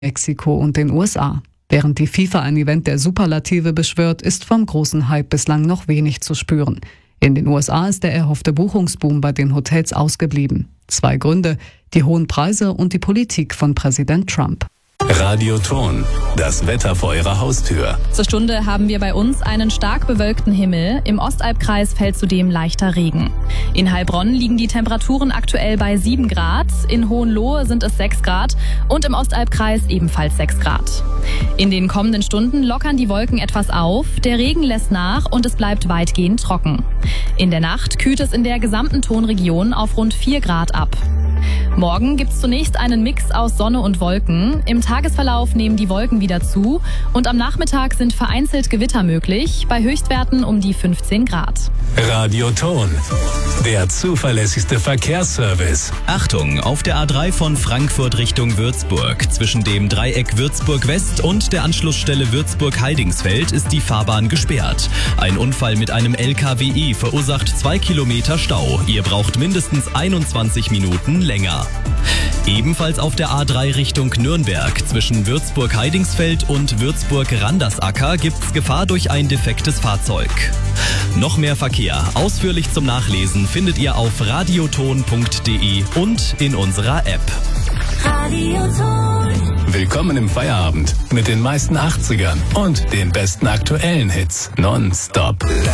Mexiko und den USA. Während die FIFA ein Event der Superlative beschwört, ist vom großen Hype bislang noch wenig zu spüren. In den USA ist der erhoffte Buchungsboom bei den Hotels ausgeblieben. 2 Gründe: die hohen Preise und die Politik von Präsident Trump. Radioton, das Wetter vor Ihrer Haustür. Zur Stunde haben wir bei uns einen stark bewölkten Himmel. Im Ostalbkreis fällt zudem leichter Regen. In Heilbronn liegen die Temperaturen aktuell bei 7 Grad, in Hohenlohe sind es 6 Grad und im Ostalbkreis ebenfalls 6 Grad. In den kommenden Stunden lockern die Wolken etwas auf, der Regen lässt nach und es bleibt weitgehend trocken. In der Nacht kühlt es in der gesamten Tonregion auf rund 4 Grad ab. Morgen gibt's zunächst einen Mix aus Sonne und Wolken. Im Tagesverlauf nehmen die Wolken wieder zu und am Nachmittag sind vereinzelt Gewitter möglich, bei Höchstwerten um die 15 Grad. Radioton, der zuverlässigste Verkehrsservice. Achtung, auf der A3 von Frankfurt Richtung Würzburg. Zwischen dem Dreieck Würzburg West und der Anschlussstelle Würzburg-Heidingsfeld ist die Fahrbahn gesperrt. Ein Unfall mit einem LKWI verursacht 2 Kilometer Stau. Ihr braucht mindestens 21 Minuten länger. Ebenfalls auf der A3 Richtung Nürnberg. Zwischen Würzburg-Heidingsfeld und Würzburg-Randersacker gibt's Gefahr durch ein defektes Fahrzeug. Noch mehr Verkehr, ausführlich zum Nachlesen, findet ihr auf radioton.de und in unserer App. Radioton. Willkommen im Feierabend mit den meisten 80ern und den besten aktuellen Hits nonstop.